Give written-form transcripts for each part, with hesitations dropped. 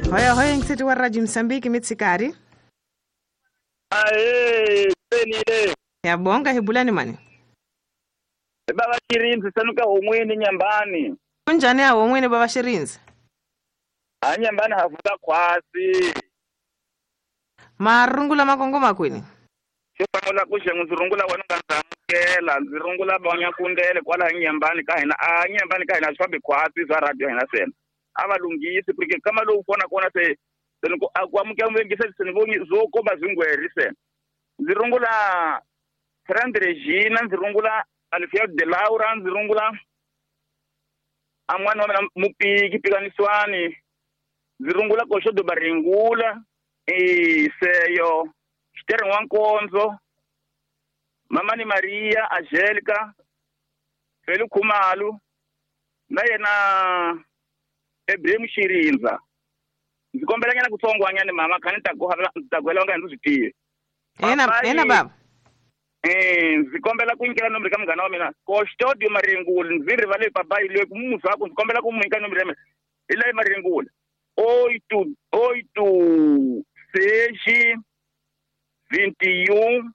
Hoya hoya ngithithi wa Radio Msambiki mitsikari. Senile. Yabonga hibulani mani. Baba Shirinzi sanuka umwini Nyambani. Kunjani ya umwini Baba Shirinzi? Nyambani havuka kwasi. Marungula makongo makwini. Shopanola kushe nguzurungula wanunga nzamukela. Nzirungula banya kundele kwala Nyambani kahina. Nyambani kahina shwabi kwasi za radio hina sena. Abalungisi porque kama lo ufona kona se akwamuka ngise sinibongi zoko bazingweri sena. Nzirungula Fernand Regina, nzirungula Alfio de Laura, nzirungula amwana wana mupiki piganiswani, nzirungula Kosho do Baringula, Seyo Stern Wankonzo, Mamani Maria, Angelica, Felu Kumalu, naye na Ebrahim Shirinza. Nzikombela nyana kutongwa nyane mama kanita kuhala wanga nzuzitie. Ena baba. Nzikombela kuinkela nomri kamgana wamina ko studio Maringula nziri vale papa ile kumusa wako nzikombela kumwinka nomri yame ile Maringula 8 6 21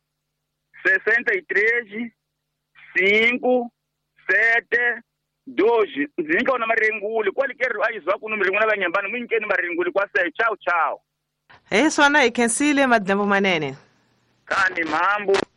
63 5 7 2 nzinka ona Maringula kwalikeri ayizwa kuno Maringula banyambana mwinkeni Maringula kwase ciao Swana ikensile madambo manene. Kani mambo